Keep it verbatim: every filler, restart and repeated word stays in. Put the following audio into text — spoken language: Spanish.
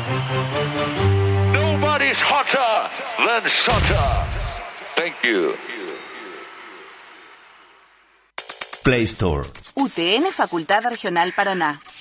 Nobody's hotter than Sota. Thank you. Play Store. U T N Facultad Regional Paraná.